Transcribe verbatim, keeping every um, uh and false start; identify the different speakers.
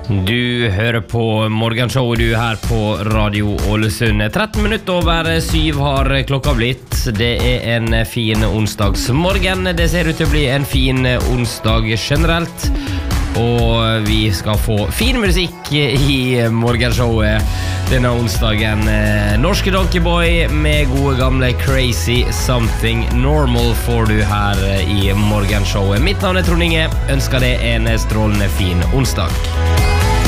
Speaker 1: Du hører på Morgenshowet du her på Radio Ålesund. tretten minutter over syv har klokka blitt. Det er en fin onsdagsmorgen. Det ser ut til å bli en fin onsdag generelt. Og vi skal få fin musikk i Morgenshowet denne onsdagen. Norske Donkeyboy med gode gamle Crazy Something Normal får du her i Morgenshowet. Mitt navn er Trond Inge. Ønsker deg en strålende fin onsdag.